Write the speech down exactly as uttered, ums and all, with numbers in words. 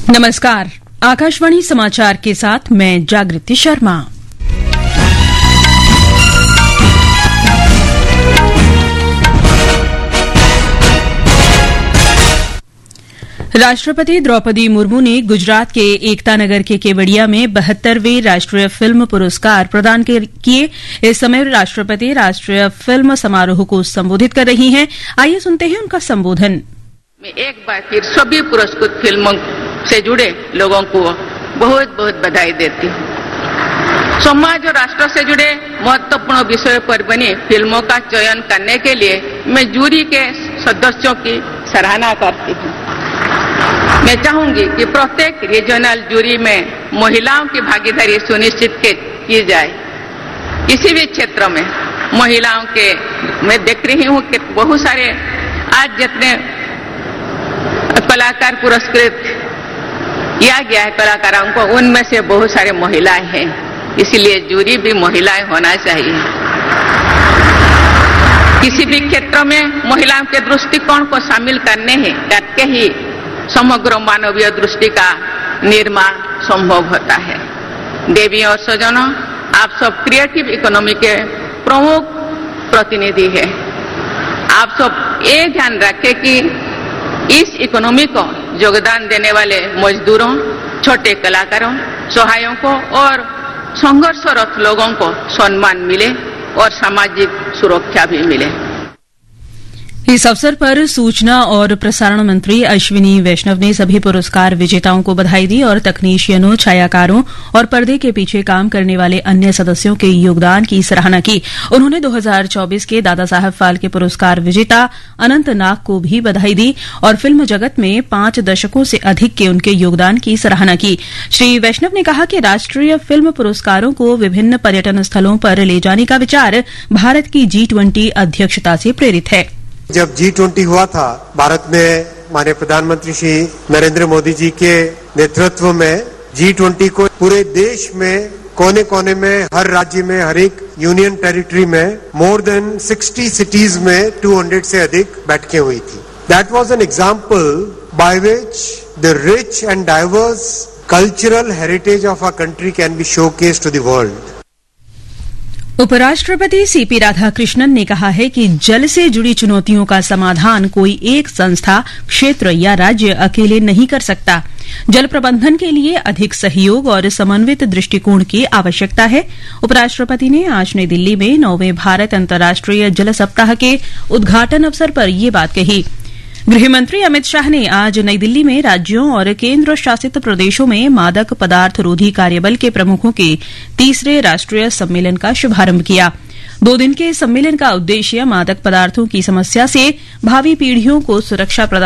नमस्कार, आकाशवाणी समाचार के साथ मैं जागृति शर्मा। राष्ट्रपति द्रौपदी मुर्मू ने गुजरात के एकता नगर के केवड़िया में बहत्तरवें राष्ट्रीय फिल्म पुरस्कार प्रदान किए। इस समय राष्ट्रपति राष्ट्रीय फिल्म समारोह को संबोधित कर रही हैं। आइए सुनते हैं उनका संबोधन। मैं एक बार फिर सभी पुरस्कृत फिल्मों से जुड़े लोगों को बहुत बहुत बधाई देती हूँ। समाज और राष्ट्र से जुड़े महत्वपूर्ण विषयों पर बनी फिल्मों का चयन करने के लिए मैं जूरी के सदस्यों की सराहना करती हूँ। मैं चाहूंगी कि प्रत्येक रीजनल जूरी में महिलाओं की भागीदारी सुनिश्चित की जाए। किसी भी क्षेत्र में महिलाओं के मैं देख रही हूँ कि बहुत सारे आज जितने कलाकार पुरस्कृत किया गया है कलाकारों को, उनमें से बहुत सारे महिलाएं हैं, इसलिए जूरी भी महिलाएं होना चाहिए। किसी भी क्षेत्र में महिलाओं के दृष्टिकोण को शामिल करने ही करके ही समग्र मानवीय दृष्टि का निर्माण संभव होता है। देवी और सजनों, आप सब क्रिएटिव इकोनॉमी के प्रमुख प्रतिनिधि हैं। आप सब ये ध्यान रखें कि इस इकोनॉमी को योगदान देने वाले मजदूरों, छोटे कलाकारों, सहायकों और संघर्षरत लोगों को सम्मान मिले और सामाजिक सुरक्षा भी मिले। इस अवसर पर सूचना और प्रसारण मंत्री अश्विनी वैष्णव ने सभी पुरस्कार विजेताओं को बधाई दी और तकनीशियनों, छायाकारों और पर्दे के पीछे काम करने वाले अन्य सदस्यों के योगदान की सराहना की। उन्होंने दो हज़ार चौबीस के दादा साहब फाल्के पुरस्कार विजेता अनंत नाग को भी बधाई दी और फिल्म जगत में पांच दशकों से अधिक के उनके योगदान की सराहना की। श्री वैष्णव ने कहा कि राष्ट्रीय फिल्म पुरस्कारों को विभिन्न पर्यटन स्थलों पर ले जाने का विचार भारत की जी ट्वेंटी अध्यक्षता से प्रेरित है। जब जी ट्वेंटी हुआ था, भारत में माननीय प्रधानमंत्री श्री नरेंद्र मोदी जी के नेतृत्व में जी ट्वेंटी को पूरे देश में कोने कोने में, हर राज्य में, हर एक यूनियन टेरिटरी में मोर देन साठ सिटीज में दो सौ से अधिक बैठकें हुई थी। That was an example by which the rich and diverse cultural heritage of our country can be showcased to the world. उपराष्ट्रपति सीपी राधाकृष्णन ने कहा है कि जल से जुड़ी चुनौतियों का समाधान कोई एक संस्था, क्षेत्र या राज्य अकेले नहीं कर सकता। जल प्रबंधन के लिए अधिक सहयोग और समन्वित दृष्टिकोण की आवश्यकता है। उपराष्ट्रपति ने आज नई दिल्ली में नौवें भारत अंतर्राष्ट्रीय जल सप्ताह के उद्घाटन अवसर पर ये बात कही। गृहमंत्री अमित शाह ने आज नई दिल्ली में राज्यों और केंद्र शासित प्रदेशों में मादक पदार्थ रोधी कार्यबल के प्रमुखों के तीसरे राष्ट्रीय सम्मेलन का शुभारंभ किया। दो दिन के सम्मेलन का उद्देश्य मादक पदार्थों की समस्या से भावी पीढ़ियों को सुरक्षा प्रदान